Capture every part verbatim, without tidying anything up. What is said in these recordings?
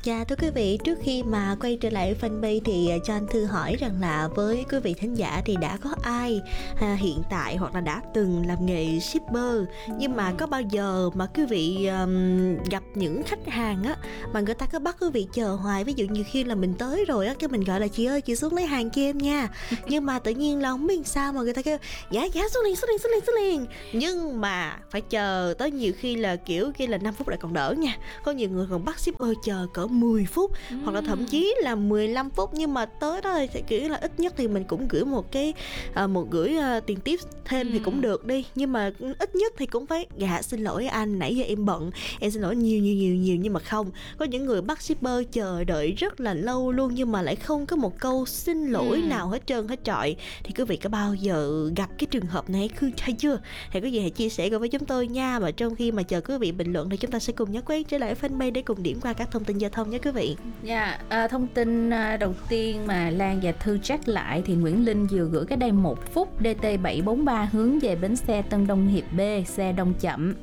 Dạ thưa quý vị, trước khi mà quay trở lại fanpage thì à, cho anh Thư hỏi rằng là với quý vị thính giả thì đã có ai à, hiện tại hoặc là đã từng làm nghề shipper, nhưng mà có bao giờ mà quý vị um, gặp những khách hàng á mà người ta cứ bắt quý vị chờ hoài, ví dụ như khi là mình tới rồi á, cái mình gọi là chị ơi chị xuống lấy hàng cho em nha, nhưng mà tự nhiên là không biết sao mà người ta kêu dạ dạ xuống liền xuống liền xuống liền xuống liền, nhưng mà phải chờ tới nhiều khi là kiểu kia là năm phút lại còn đỡ nha, có nhiều người còn bắt shipper chờ cỡ mười phút ừ. hoặc là thậm chí là mười lăm phút, nhưng mà tới đó thì kiểu là ít nhất thì mình cũng gửi một cái uh, một gửi uh, tiền tiếp thêm ừ. thì cũng được đi, nhưng mà ít nhất thì cũng phải dạ xin lỗi anh nãy giờ em bận, em xin lỗi nhiều nhiều nhiều nhiều, nhưng mà không, có những người bắt shipper chờ đợi rất là lâu luôn nhưng mà lại không có một câu xin lỗi ừ. nào hết trơn hết trọi. Thì quý vị có bao giờ gặp cái trường hợp này hay chưa? Thì quý vị hãy chia sẻ với chúng tôi nha, và trong khi mà chờ quý vị bình luận thì chúng ta sẽ cùng nhau quay trở lại fanpage để cùng điểm qua các thông tin giao thông nhé quý vị. Dạ, yeah, à, thông tin à, đầu tiên mà Lan và Thư check lại thì Nguyễn Linh vừa gửi cái đây một phút đê tê bảy bốn ba hướng về bến xe Tân Đông Hiệp B, xe đông chậm.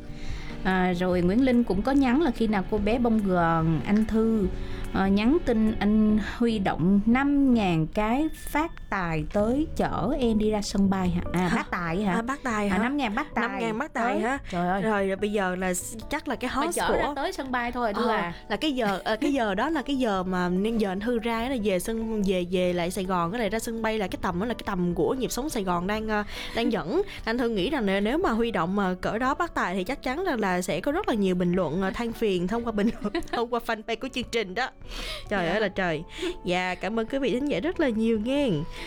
À, rồi Nguyễn Linh cũng có nhắn là khi nào cô bé bông gòn anh Thư à, nhắn tin anh huy động năm ngàn cái phát tài tới chở em đi ra sân bay hả? À bác tài hả? À, bác tài hả? À, năm ngàn bác tài. năm ngàn bác tài hả? Trời ơi. Rồi bây giờ là chắc là cái host chở của ra tới sân bay thôi đưa ờ, à. Là cái giờ à, cái giờ đó là cái giờ mà nên giờ anh Thư ra là về sân về về lại Sài Gòn, cái này ra sân bay là cái tầm đó là cái tầm của nhịp sống Sài Gòn đang uh, đang dẫn. Anh Thư nghĩ rằng nếu mà huy động mà cỡ đó bác tài thì chắc chắn là, là sẽ có rất là nhiều bình luận uh, than phiền thông qua bình luận thông qua fanpage của chương trình đó. Trời ơi là trời. Dạ cảm ơn quý vị thính giả rất là nhiều nghe.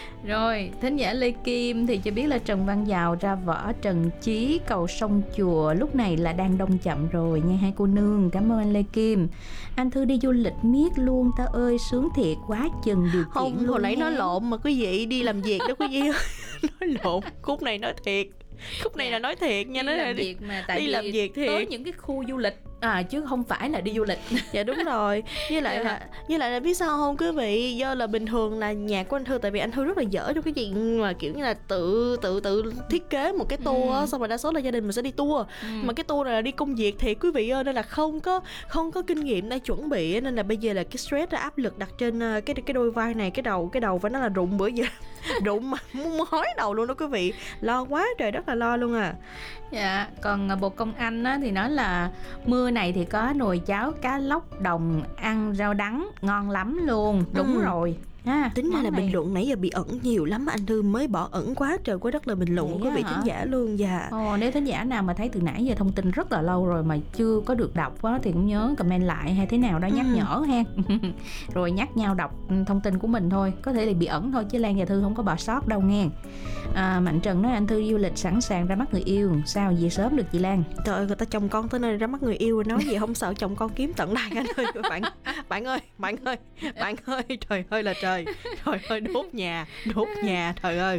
Rồi thính giả Lê Kim thì cho biết là Trần Văn Giàu ra võ Trần Chí cầu sông Chùa lúc này là đang đông chậm rồi nha hai cô nương. Cảm ơn anh Lê Kim. Anh Thư đi du lịch miết luôn ta ơi, sướng thiệt quá chừng điều kiện không, luôn. Hồi nãy nha. nói lộn mà quý vị đi làm việc đó quý vị. Nói lộn, khúc này nói thiệt. Khúc này dạ. là nói thiệt nha, đi nói làm là việc mà tại đi vì làm việc thiệt. Tới những cái khu du lịch à chứ không phải là đi du lịch. Dạ đúng rồi. Với lại là với lại là biết sao không quý vị, do là bình thường là nhạc của anh Thư, tại vì anh Thư rất là dở trong cái chuyện mà kiểu như là tự tự tự thiết kế một cái tour ừ. xong rồi đa số là gia đình mình sẽ đi tour ừ. mà cái tour này là đi công việc thì quý vị ơi, nên là không có không có kinh nghiệm để chuẩn bị, nên là bây giờ là cái stress là áp lực đặt trên cái cái đôi vai này, cái đầu cái đầu phải nói là rụng bữa giờ rụng mà muốn hói đầu luôn đó quý vị, lo quá trời rất là lo luôn à. Dạ, còn Bột Công Anh á, thì nói là mưa này thì có nồi cháo cá lóc đồng ăn rau đắng ngon lắm luôn. Đúng ừ. rồi ha. Tính ra là này. Bình luận nãy giờ bị ẩn nhiều lắm, anh Thư mới bỏ ẩn quá trời quá đất là bình luận của quý vị thính giả luôn. Dạ. Ồ, nếu thính giả nào mà thấy từ nãy giờ thông tin rất là lâu rồi mà chưa có được đọc á, thì cũng nhớ comment lại hay thế nào đó nhắc ừ. nhở ha. Rồi nhắc nhau đọc thông tin của mình thôi, có thể là bị ẩn thôi chứ Lan và Thư không có bỏ sót đâu nghe. À, Mạnh Trần nói anh Thư du lịch sẵn sàng ra mắt người yêu, sao về sớm được chị Lan? Trời ơi, người ta chồng con tới nơi ra mắt người yêu, nói gì không sợ chồng con kiếm tận đây anh ơi. Bạn bạn ơi, bạn ơi, bạn ơi, trời ơi là trời. Trời ơi, đốt nhà, đốt nhà, trời ơi.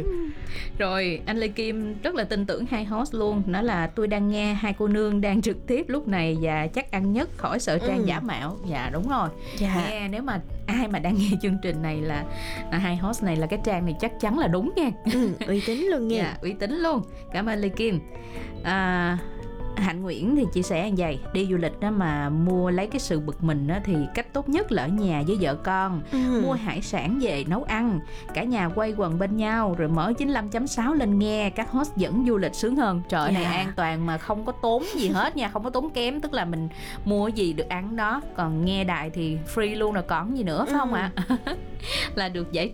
Rồi, anh Lê Kim rất là tin tưởng hai host luôn. Nói là tôi đang nghe hai cô nương đang trực tiếp lúc này và chắc ăn nhất khỏi sợ Trang ừ. giả mạo. Dạ, đúng rồi. Dạ. Nghe, nếu mà ai mà đang nghe chương trình này là à, hai host này là cái Trang này chắc chắn là đúng nha. Ừ, uy tín luôn nha. Dạ, uy tín luôn. Cảm ơn Lê Kim. À... Hạnh Nguyễn thì chia sẻ như vậy, đi du lịch đó mà mua lấy cái sự bực mình đó thì cách tốt nhất là ở nhà với vợ con ừ. mua hải sản về nấu ăn, cả nhà quay quần bên nhau rồi mở chín lăm chấm sáu lên nghe các host dẫn du lịch sướng hơn. Trời ơi, yeah. này an toàn mà không có tốn gì hết nha, không có tốn kém, tức là mình mua gì được ăn đó, còn nghe đài thì free luôn rồi còn gì nữa phải ừ. không ạ? À? Là được giải